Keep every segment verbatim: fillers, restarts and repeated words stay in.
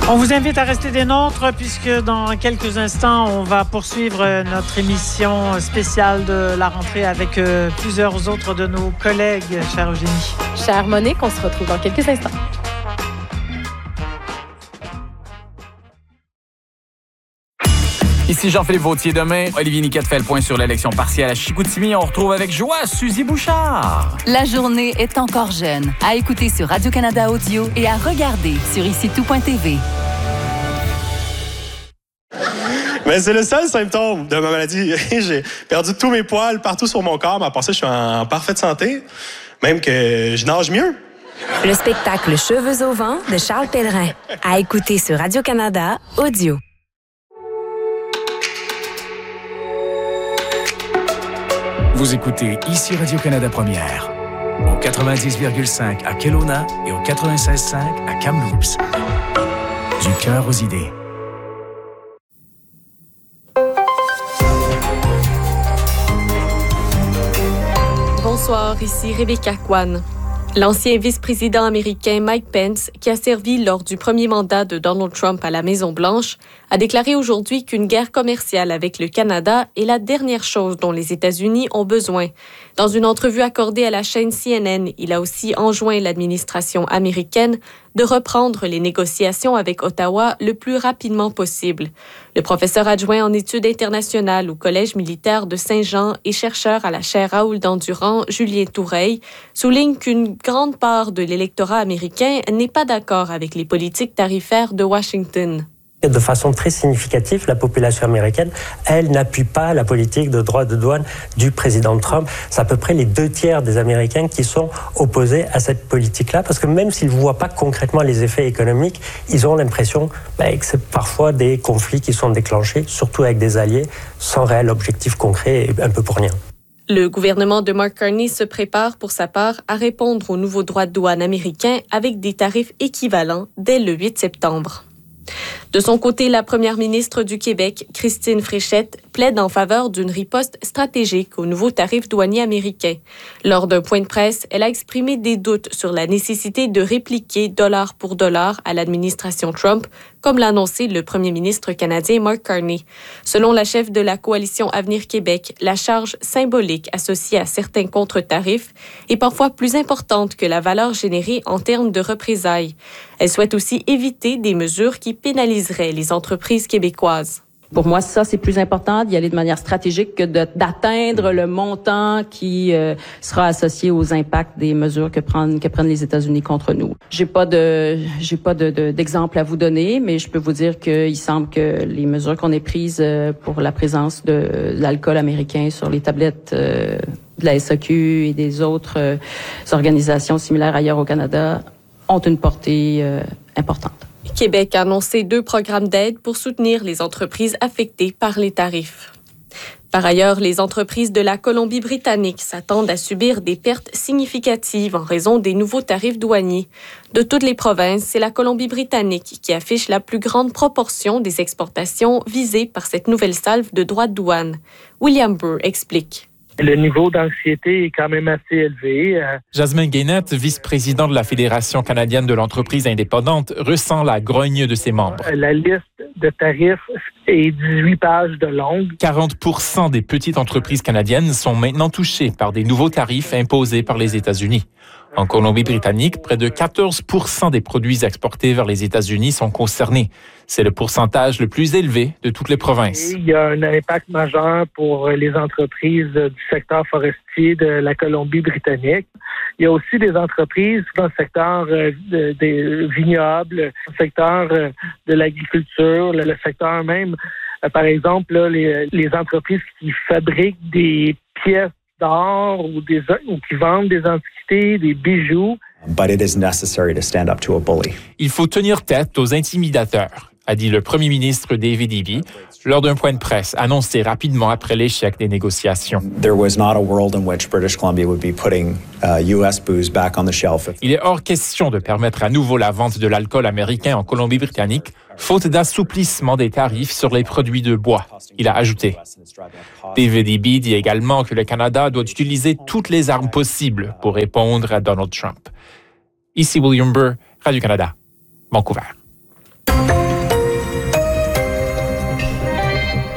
On vous invite à rester des nôtres puisque dans quelques instants, on va poursuivre notre émission spéciale de la rentrée avec plusieurs autres de nos collègues, chère Eugénie. Chère Monique, on se retrouve dans quelques instants. Ici Jean-Philippe Vautier. Demain, Olivier Niquette fait le point sur l'élection partielle à Chicoutimi. On retrouve avec joie Suzy Bouchard. La journée est encore jeune. À écouter sur Radio-Canada Audio et à regarder sur ici tout point t v. Mais c'est le seul symptôme de ma maladie. J'ai perdu tous mes poils partout sur mon corps, mais à part ça, je suis en parfaite santé. Même que je nage mieux. Le spectacle Cheveux au vent de Charles Pellerin. À écouter sur Radio-Canada Audio. Vous écoutez ici Radio-Canada Première, au quatre-vingt-dix virgule cinq à Kelowna et au quatre-vingt-seize virgule cinq à Kamloops. Du cœur aux idées. Bonsoir, ici Rebecca Kwan. L'ancien vice-président américain Mike Pence, qui a servi lors du premier mandat de Donald Trump à la Maison-Blanche, a déclaré aujourd'hui qu'une guerre commerciale avec le Canada est la dernière chose dont les États-Unis ont besoin. Dans une entrevue accordée à la chaîne C N N, il a aussi enjoint l'administration américaine de reprendre les négociations avec Ottawa le plus rapidement possible. Le professeur adjoint en études internationales au Collège militaire de Saint-Jean et chercheur à la chaire Raoul Dandurand, Julien Toureille, souligne qu'une grande part de l'électorat américain n'est pas d'accord avec les politiques tarifaires de Washington. De façon très significative, la population américaine, elle n'appuie pas la politique de droits de douane du président Trump. C'est à peu près les deux tiers des Américains qui sont opposés à cette politique-là, parce que même s'ils ne voient pas concrètement les effets économiques, ils ont l'impression ben, que c'est parfois des conflits qui sont déclenchés, surtout avec des alliés, sans réel objectif concret et un peu pour rien. Le gouvernement de Mark Carney se prépare pour sa part à répondre aux nouveaux droits de douane américains avec des tarifs équivalents dès le huit septembre. De son côté, la première ministre du Québec, Christine Fréchette, plaide en faveur d'une riposte stratégique aux nouveaux tarifs douaniers américains. Lors d'un point de presse, elle a exprimé des doutes sur la nécessité de répliquer dollar pour dollar à l'administration Trump, comme l'a annoncé le premier ministre canadien Mark Carney. Selon la chef de la coalition Avenir Québec, la charge symbolique associée à certains contre-tarifs est parfois plus importante que la valeur générée en termes de représailles. Elle souhaite aussi éviter des mesures qui pénaliseraient les entreprises québécoises. Pour moi, ça, c'est plus important d'y aller de manière stratégique que de, d'atteindre le montant qui euh, sera associé aux impacts des mesures que prennent, que prennent les États-Unis contre nous. J'ai pas de, j'ai pas de, de, d'exemple à vous donner, mais je peux vous dire qu'il semble que les mesures qu'on ait prises pour la présence de l'alcool américain sur les tablettes euh, de la S A Q et des autres euh, organisations similaires ailleurs au Canada ont une portée euh, importante. Québec a annoncé deux programmes d'aide pour soutenir les entreprises affectées par les tarifs. Par ailleurs, les entreprises de la Colombie-Britannique s'attendent à subir des pertes significatives en raison des nouveaux tarifs douaniers. De toutes les provinces, c'est la Colombie-Britannique qui affiche la plus grande proportion des exportations visées par cette nouvelle salve de droits de douane. William Burr explique. Le niveau d'anxiété est quand même assez élevé. Jasmin Guénette, vice-président de la Fédération canadienne de l'entreprise indépendante, ressent la grogne de ses membres. La liste de tarifs est dix-huit pages de longue. quarante pour cent des petites entreprises canadiennes sont maintenant touchées par des nouveaux tarifs imposés par les États-Unis. En Colombie-Britannique, près de quatorze pour cent des produits exportés vers les États-Unis sont concernés. C'est le pourcentage le plus élevé de toutes les provinces. Et il y a un impact majeur pour les entreprises du secteur forestier de la Colombie-Britannique. Il y a aussi des entreprises dans le secteur des vignobles, le secteur de l'agriculture, le secteur même, par exemple, là, les, les entreprises qui fabriquent des pièces d'or ou, des, ou qui vendent des antiquités, des bijoux. But it is necessary to stand up to a bully. Il faut tenir tête aux intimidateurs, a dit le premier ministre David Eby lors d'un point de presse annoncé rapidement après l'échec des négociations. There was not a world in which British Columbia would be putting uh, U S booze back on the shelf. Il est hors question de permettre à nouveau la vente de l'alcool américain en Colombie-Britannique, faute d'assouplissement des tarifs sur les produits de bois, il a ajouté. David Eby dit également que le Canada doit utiliser toutes les armes possibles pour répondre à Donald Trump. Ici William Burr, Radio-Canada, Vancouver.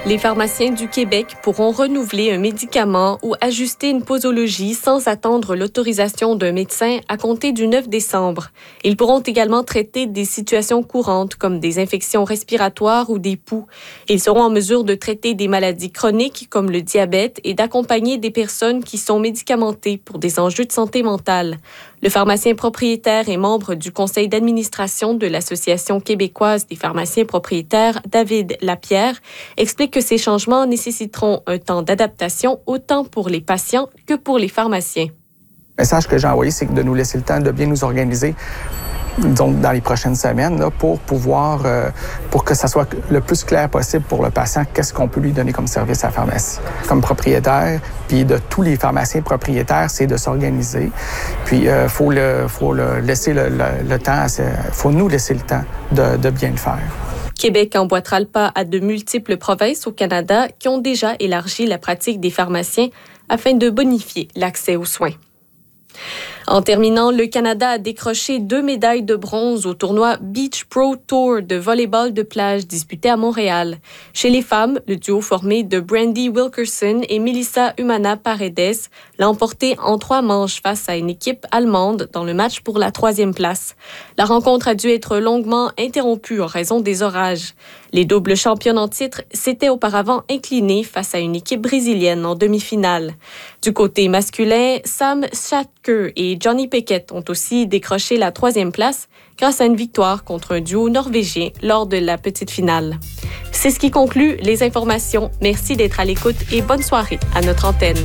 Les pharmaciens du Québec pourront renouveler un médicament ou ajuster une posologie sans attendre l'autorisation d'un médecin à compter du neuf décembre. Ils pourront également traiter des situations courantes comme des infections respiratoires ou des poux. Ils seront en mesure de traiter des maladies chroniques comme le diabète et d'accompagner des personnes qui sont médicamentées pour des enjeux de santé mentale. Le pharmacien propriétaire et membre du conseil d'administration de l'Association québécoise des pharmaciens propriétaires, David Lapierre, explique que ces changements nécessiteront un temps d'adaptation autant pour les patients que pour les pharmaciens. Le message que j'ai envoyé, c'est de nous laisser le temps de bien nous organiser donc dans les prochaines semaines là, pour pouvoir, euh, pour que ça soit le plus clair possible pour le patient, qu'est-ce qu'on peut lui donner comme service à la pharmacie. Comme propriétaire, puis de tous les pharmaciens propriétaires, c'est de s'organiser. Puis il euh, faut, le, faut le laisser le, le, le temps, il faut nous laisser le temps de, de bien le faire. Québec emboîtera le pas à de multiples provinces au Canada qui ont déjà élargi la pratique des pharmaciens afin de bonifier l'accès aux soins. En terminant, le Canada a décroché deux médailles de bronze au tournoi Beach Pro Tour de volleyball de plage disputé à Montréal. Chez les femmes, le duo formé de Brandy Wilkerson et Melissa Humana Paredes l'a emporté en trois manches face à une équipe allemande dans le match pour la troisième place. La rencontre a dû être longuement interrompue en raison des orages. Les doubles championnes en titre s'étaient auparavant inclinées face à une équipe brésilienne en demi-finale. Du côté masculin, Sam Shatker et Johnny Pickett ont aussi décroché la troisième place grâce à une victoire contre un duo norvégien lors de la petite finale. C'est ce qui conclut les informations. Merci d'être à l'écoute et bonne soirée à notre antenne.